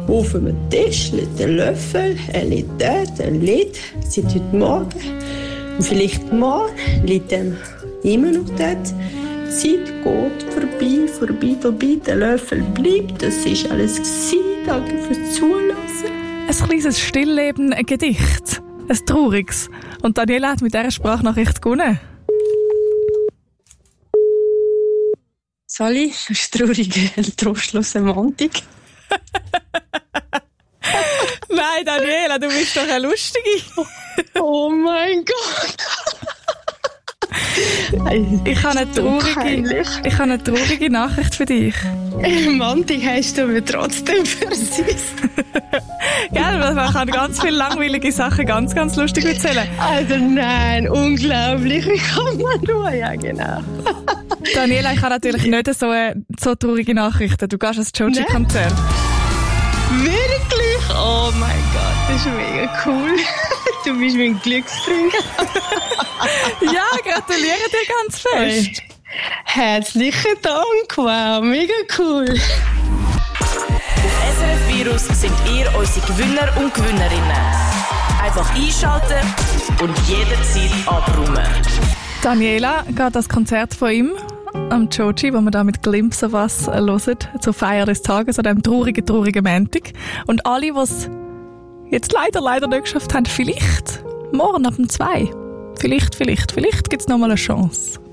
Auf dem Tisch liegt ein Löffel, er liegt dort, er liegt seit heute Morgen. Und vielleicht morgen liegt er immer noch dort. Die Zeit geht vorbei, der Löffel bleibt. Das war alles gewesen. Danke fürs Zuhören. Ein kleines Stillleben, ein Gedicht. Ein trauriges. Und Daniela hat mit dieser Sprachnachricht gewonnen. Sali, das ist traurig, ein trostloser Montag. Nein, Daniela, du bist doch eine Lustige. Oh mein Gott. Ich habe eine traurige Nachricht für dich. Montag heisst du mir trotzdem versüßt. Gell, man kann ganz viele langweilige Sachen ganz, ganz lustig erzählen. Also nein, unglaublich. Wie kann man nur? Ja, genau. Daniela, ich habe natürlich nicht so traurige Nachrichten. Du gehst ans Joji-Konzert. Wirklich? Oh mein Gott, das ist mega cool. Du bist mein Glücksbringer. Ja, gratuliere dir ganz fest. Herzlichen Dank, wow, mega cool. Auf SRF Virus sind ihr unsere Gewinner und Gewinnerinnen. Einfach einschalten und jederzeit abräumen. Daniela geht das Konzert von ihm am Joji, wo wir da mit Glimpse of Us hören, zur Feier des Tages, an diesem traurigen Montag. Und alle, die es jetzt leider nicht geschafft haben, vielleicht morgen ab 2. Vielleicht gibt es noch mal eine Chance.